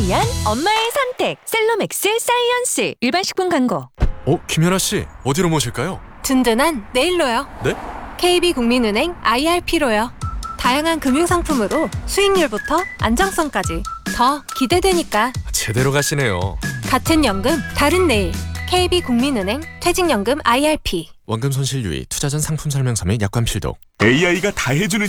위한 엄마의 선택 셀로맥스 사이언스. 일반 식품 광고. 김연아 씨, 어디로 모실까요? 든든한 내일로요. 네? KB국민은행 IRP로요. 다양한 금융상품으로 수익률부터 안정성까지 더 기대되니까. 제대로 가시네요. 같은 연금 다른 내일. KB국민은행 퇴직연금 IRP. 원금 손실 유의, 투자 전 상품 설명서 및 약관 필독. AI가 다 해주는